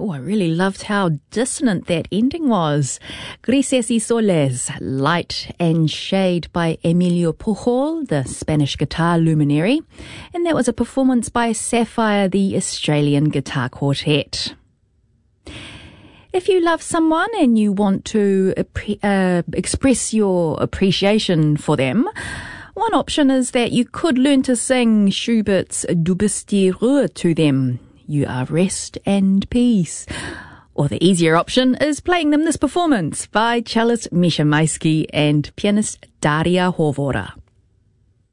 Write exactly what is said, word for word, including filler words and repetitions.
Oh, I really loved how dissonant that ending was. Grises y Soles, Light and Shade by Emilio Pujol, the Spanish guitar luminary. And that was a performance by Sapphire, the Australian guitar quartet. If you love someone and you want to uh, express your appreciation for them, one option is that you could learn to sing Schubert's Du bist die Ruhe to them. You are rest and peace. Or the easier option is playing them this performance by cellist Misha Maisky and pianist Daria Horvora.